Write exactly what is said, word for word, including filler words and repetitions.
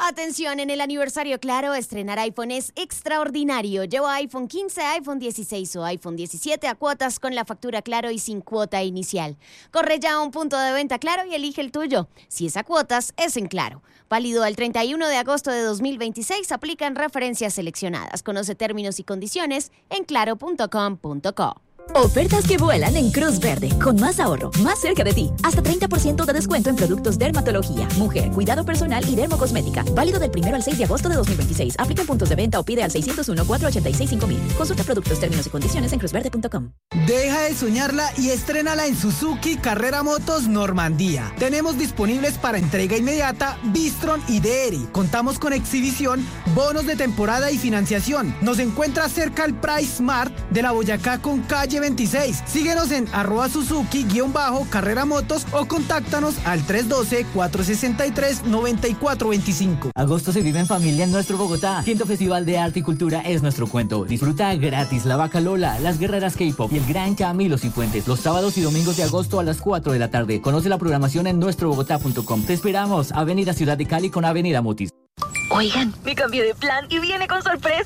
Atención, en el aniversario Claro, estrenar iPhone es extraordinario. Lleva iPhone quince, iPhone dieciséis o iPhone diecisiete a cuotas con la factura Claro y sin cuota inicial. Corre ya a un punto de venta Claro y elige el tuyo. Si es a cuotas, es en Claro. Válido al treinta y uno de agosto de dos mil veintiséis. Aplican referencias seleccionadas. Conoce términos y condiciones en claro punto com punto co. Ofertas que vuelan en Cruz Verde, con más ahorro, más cerca de ti. Hasta treinta por ciento de descuento en productos dermatología, mujer, cuidado personal y dermocosmética. Válido del primero al seis de agosto de dos mil veintiséis. Aplica en puntos de venta o pide al seis cero uno, cuatro ocho seis, cinco mil. Consulta productos, términos y condiciones en cruz verde punto com. Deja de soñarla y estrénala en Suzuki Carrera Motos Normandía. Tenemos disponibles para entrega inmediata Bistron y D R I. Contamos con exhibición, bonos de temporada y financiación. Nos encuentra cerca al Price Smart de la Boyacá con calle veintiséis. Síguenos en arroba Suzuki guión bajo Carrera Motos o contáctanos al tres uno dos, cuatro seis tres, nueve cuatro dos cinco. Agosto se vive en familia en nuestro Bogotá. Quinto Festival de Arte y Cultura es nuestro cuento. Disfruta gratis La Vaca Lola, Las Guerreras K-Pop y el Gran Camilo Cifuentes los sábados y domingos de agosto a las cuatro de la tarde. Conoce la programación en nuestro bogotá punto com. Te esperamos. Avenida Ciudad de Cali con Avenida Mutis. Oigan, me cambié de plan y viene con sorpresa.